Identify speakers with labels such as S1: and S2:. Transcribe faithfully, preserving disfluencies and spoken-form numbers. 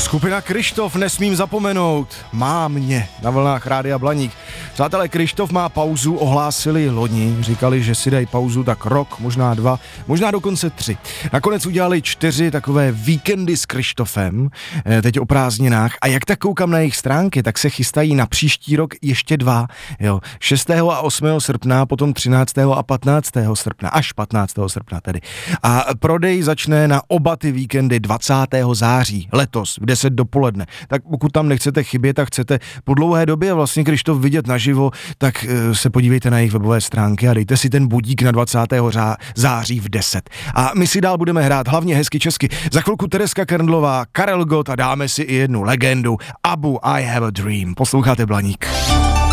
S1: Skupina Kryštof, nesmím zapomenout, má mě na vlnách Rádia Blaník. Přátelé, Kryštof má pauzu, ohlásili loni, říkali, že si dají pauzu tak rok, možná dva, možná dokonce tři. Nakonec udělali čtyři takové víkendy s Kryštofem, teď o prázdninách, a jak tak koukám na jejich stránky, tak se chystají na příští rok ještě dva, jo, šestého a osmého srpna, potom třináctého a patnáctého srpna, až patnáctého srpna tedy. A prodej začne na oba ty víkendy dvacátého září, letos, v deset dopoledne. Tak pokud tam nechcete chybět a chcete po dlouhé době vlastně Kryštof vidět naživo, tak se podívejte na jejich webové stránky a dejte si ten budík na dvacátého září v deset. A my si dál budeme hrát hlavně hezky česky. Za chvilku Tereska Krndlová, Karel Gott a dáme si i jednu legendu, Abu I Have a Dream. Posloucháte Blaník.